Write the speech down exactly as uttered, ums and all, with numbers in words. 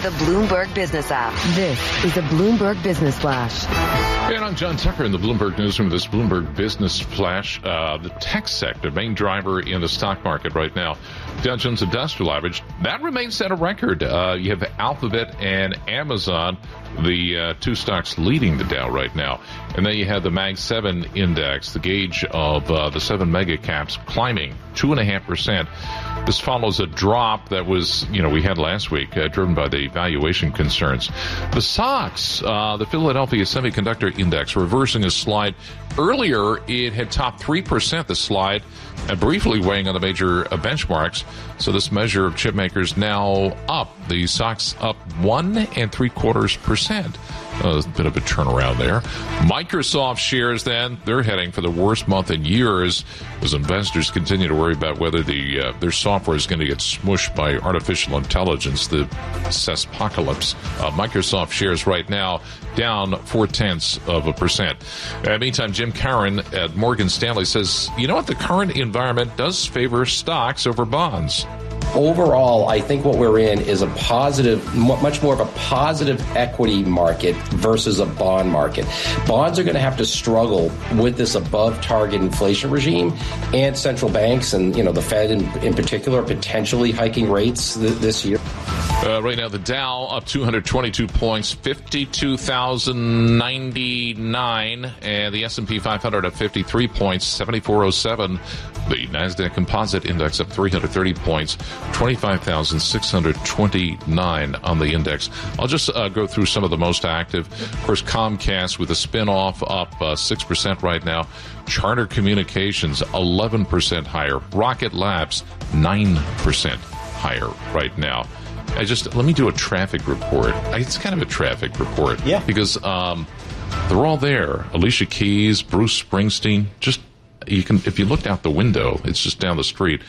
the Bloomberg Business app. This is a Bloomberg Business Flash. And I'm John Tucker in the Bloomberg Newsroom. This Bloomberg Business Flash. Uh, the tech sector, main driver in the stock market right now. Dow Jones Industrial Average, that remains at a record. Uh, you have Alphabet and Amazon, the uh, two stocks leading the Dow right now. And then you have the Mag seven index, the gauge of uh, the seven mega caps, climbing two point five percent. This follows a drop that was, you know, we had last week, uh, driven by the valuation concerns. The S O X, uh, the Philadelphia Semiconductor Index, reversing a slide. Earlier, it had topped three percent, the slide, and briefly weighing on the major uh, benchmarks. So this measure of chip makers now up. The S O X up one and three quarters percent. Uh, a bit of a turnaround there. Microsoft shares, then, they're heading for the worst month in years as investors continue to worry about whether the uh, their software is going to get smushed by artificial intelligence, the SaaSpocalypse. Uh, Microsoft shares right now down four-tenths of a percent. Uh, meantime, Jim Caron at Morgan Stanley says, you know what, the current environment does favor stocks over bonds. Overall, I think what we're in is a positive, much more of a positive equity market versus a bond market. Bonds are going to have to struggle with this above target inflation regime, and central banks and, you know, the Fed in, in particular potentially hiking rates th- this year. Uh, right now, the Dow up two hundred twenty-two points, fifty-two thousand ninety-nine, and the S and P five hundred up fifty-three points, seventy-four oh seven. The NASDAQ Composite Index up three hundred thirty points, twenty-five thousand six hundred twenty-nine on the index. I'll just uh, go through some of the most active. Of course, Comcast with a spin-off up uh, six percent right now. Charter Communications eleven percent higher. Rocket Labs nine percent higher right now. I just, let me do a traffic report. It's kind of a traffic report. Yeah. Because um, they're all there. Alicia Keys, Bruce Springsteen, just, you can, if you looked out the window, it's just down the street.